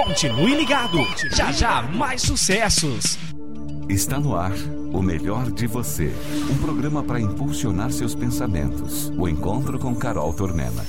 Continue ligado. Já já mais sucessos. Está no ar O Melhor de Você, um programa para impulsionar seus pensamentos. O encontro com Carol Tormena.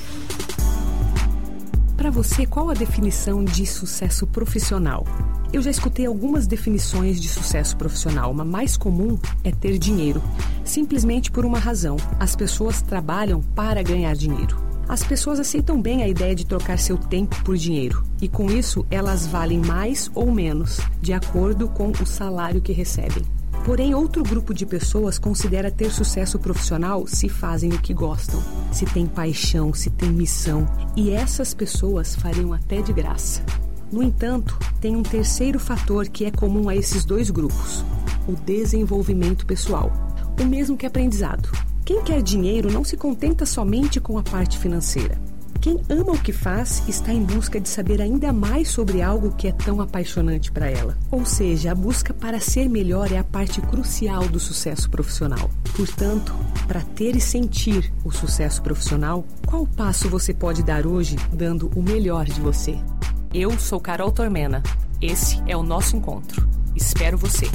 Para você, qual a definição de sucesso profissional? Eu já escutei algumas definições de sucesso profissional. Uma mais comum é ter dinheiro. Simplesmente por uma razão: as pessoas trabalham para ganhar dinheiro. As pessoas aceitam bem a ideia de trocar seu tempo por dinheiro. E com isso, elas valem mais ou menos, de acordo com o salário que recebem. Porém, outro grupo de pessoas considera ter sucesso profissional se fazem o que gostam, se tem paixão, se tem missão. E essas pessoas fariam até de graça. No entanto, tem um terceiro fator que é comum a esses dois grupos: o desenvolvimento pessoal, o mesmo que aprendizado. Quem quer dinheiro não se contenta somente com a parte financeira. Quem ama o que faz está em busca de saber ainda mais sobre algo que é tão apaixonante para ela. Ou seja, a busca para ser melhor é a parte crucial do sucesso profissional. Portanto, para ter e sentir o sucesso profissional, qual passo você pode dar hoje dando o melhor de você? Eu sou Carol Tormena. Esse é o nosso encontro. Espero você.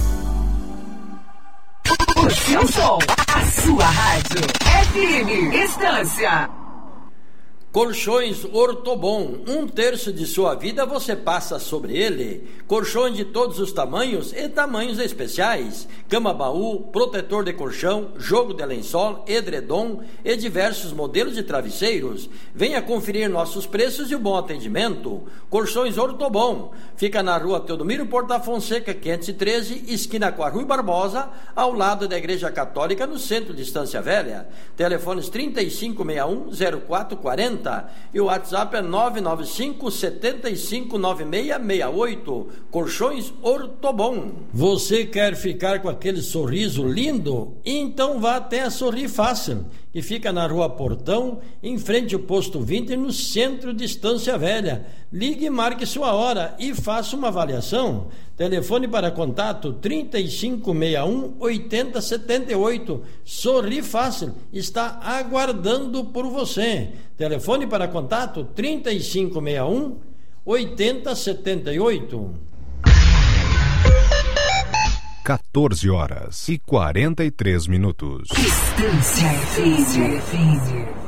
O seu som, a sua rádio. FM Estância. Colchões Ortobon, 1/3 de sua vida você passa sobre ele. Colchões de todos os tamanhos e tamanhos especiais. Cama-baú, protetor de colchão, jogo de lençol, edredom e diversos modelos de travesseiros. Venha conferir nossos preços e o bom atendimento. Colchões Ortobon, fica na rua Teodomiro Porta Fonseca, 513, esquina com a Rui Barbosa, ao lado da Igreja Católica, no centro de Estância Velha. Telefones 3561-0440. E o WhatsApp é 995-759668. Colchões Ortobon. Você quer ficar com aquele sorriso lindo? Então vá até a Sorri Fácil, que fica na Rua Portão, em frente ao Posto 20, no centro de Estância Velha. Ligue e marque sua hora e faça uma avaliação. Telefone para contato 3561-8078. Sorri Fácil está aguardando por você. Telefone para contato 3561-8078. 14h43. Estância FM.